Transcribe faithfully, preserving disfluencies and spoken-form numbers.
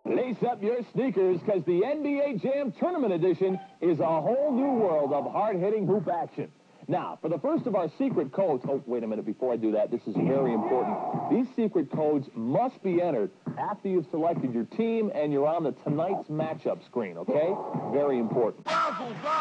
Lace up your sneakers, because the N B A Jam Tournament Edition is a whole new world of hard-hitting hoop action. Now, for the first of our secret codes... Oh, wait a minute. Before I do that, this is very important. These secret codes must be entered after you've selected your team and you're on the tonight's matchup screen, okay? Very important.